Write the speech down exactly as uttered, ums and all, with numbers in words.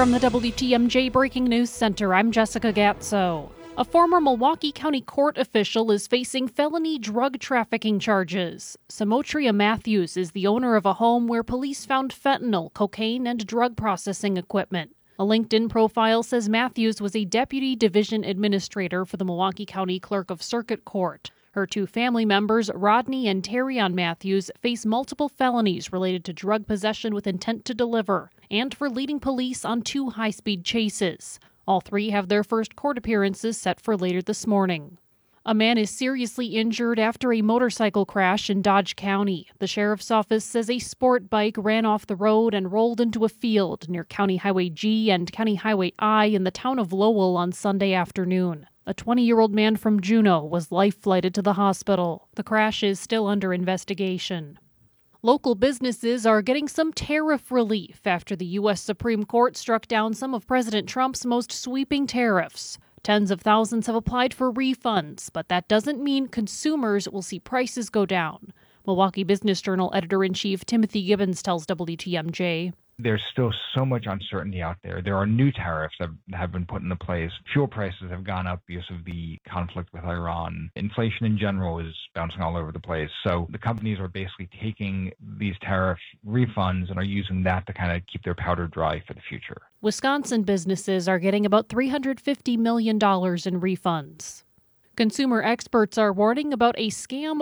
From the W T M J Breaking News Center, I'm Jessica Gatso. A former Milwaukee County court official is facing felony drug trafficking charges. Samotria Matthews is the owner of a home where police found fentanyl, cocaine, and drug processing equipment. A LinkedIn profile says Matthews was a deputy division administrator for the Milwaukee County Clerk of Circuit Court. Her two family members, Rodney and Terrion Matthews, face multiple felonies related to drug possession with intent to deliver and for leading police on two high-speed chases. All three have their first court appearances set for later this morning. A man is seriously injured after a motorcycle crash in Dodge County. The sheriff's office says a sport bike ran off the road and rolled into a field near County Highway G and County Highway I in the town of Lowell on Sunday afternoon. A twenty-year-old man from Juneau was life-flighted to the hospital. The crash is still under investigation. Local businesses are getting some tariff relief after the U S Supreme Court struck down some of President Trump's most sweeping tariffs. Tens of thousands have applied for refunds, but that doesn't mean consumers will see prices go down. Milwaukee Business Journal editor-in-chief Timothy Gibbons tells W T M J. There's still so much uncertainty out there. There are new tariffs that have been put into place. Fuel prices have gone up because of the conflict with Iran. Inflation in general is bouncing all over the place. So the companies are basically taking these tariff refunds and are using that to kind of keep their powder dry for the future. Wisconsin businesses are getting about three hundred fifty million dollars in refunds. Consumer experts are warning about a scam